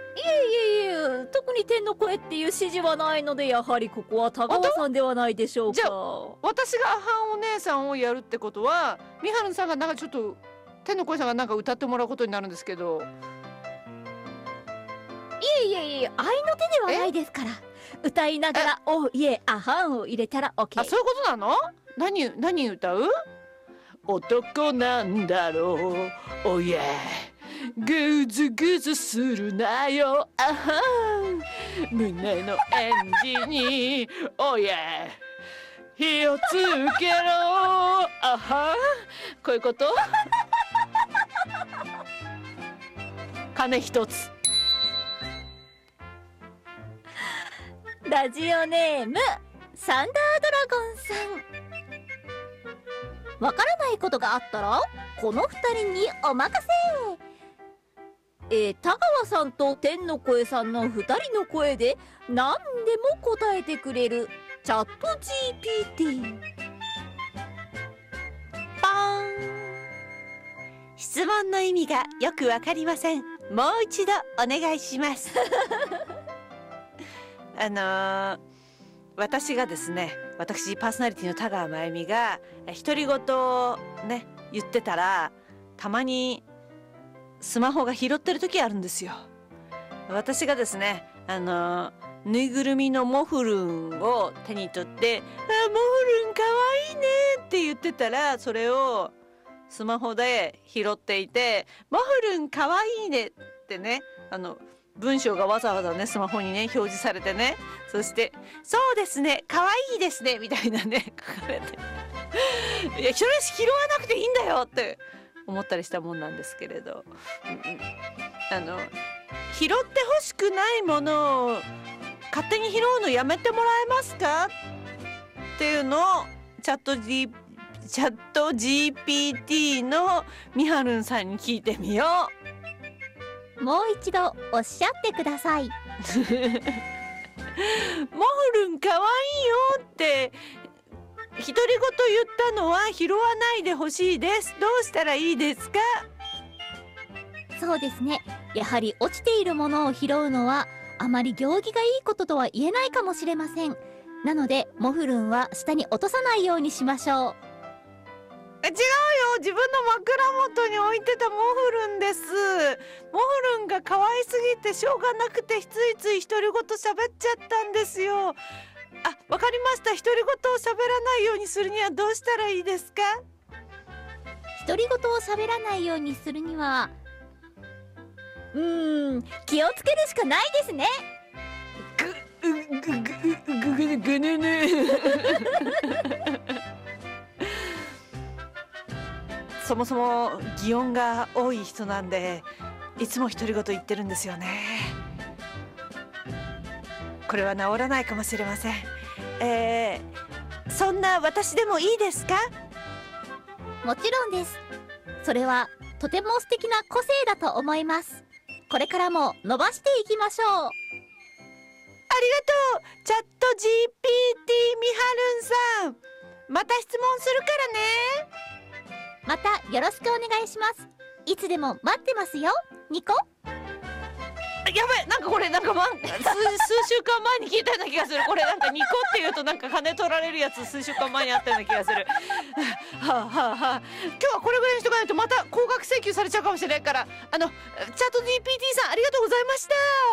いえいえ、特に天の声っていう指示はないので、やはりここは田川さんではないでしょうか。 じゃあ私がアハンお姉さんをやるってことは、みはるんさんがなんかちょっと天の声さんがなんか歌ってもらうことになるんですけど。 いえ、愛の手ではないですから。歌いながら、おいえ、アハンを入れたら OK。 あ、そういうことなの？何歌う？男なんだろう、おいえ、ぐずぐずするなよ、あはん、胸のエンジンに、おいえ、火をつけろ、あはん、こういうこと？鐘一つ。 ラジオネームサンダードラゴンさん。わからないことがあったらこの2人にお任せ。田川さんと天の声さんの2人の声で何でも答えてくれるチャット GPT。 パーン。 質問の意味がよくわかりません。もう一度お願いします。私がですね、私パーソナリティの田川真由美が独り言をね言ってたら、たまにスマホが拾ってる時あるんですよ。私がですね、ぬいぐるみのモフルンを手に取って「モフルンかわいいね」って言ってたら、それをスマホで拾っていて「モフルンかわいいね」ってね、文章がわざわざねスマホにね表示されてね、そして「そうですね、かわいいですね」みたいなね書かれていや、それ拾わなくていいんだよって思ったりしたもんなんですけれど、拾ってほしくないものを勝手に拾うのやめてもらえますかっていうのをチャット GPT のみはるんさんに聞いてみよう。もう一度おっしゃってください。 モフルンかわいいよって独り言言ったのは拾わないでほしいです。どうしたらいいですか？ そうですね、やはり落ちているものを拾うのはあまり行儀がいいこととは言えないかもしれません。なのでモフルンは下に落とさないようにしましょう。 違うよ、自分の枕元に置いてたモフルンです。モフルンが可愛すぎてしょうがなくてついつい独り言喋っちゃったんですよ。あ、わかりました。独り言を喋らないようにするにはどうしたらいいですか？ 独り言を喋らないようにするには気をつけるしかないですね。 ぐぬぬそもそも擬音が多い人なんで、いつも独り言言ってるんですよね。これは治らないかもしれません。そんな私でもいいですか？ もちろんです。それはとても素敵な個性だと思います。これからも伸ばしていきましょう。 ありがとう、チャット GPT みはるんさん。また質問するからね。 またよろしくお願いします。いつでも待ってますよ、ニコ。 やばい、なんかこれ数週間前に聞いたような気がする。これなんかニコって言うとなんか金取られるやつ、数週間前にあったような気がする。はあはあはあ、今日はこれぐらいにしとかないとまた高額請求されちゃうかもしれないから、チャット GPT さんありがとうございました。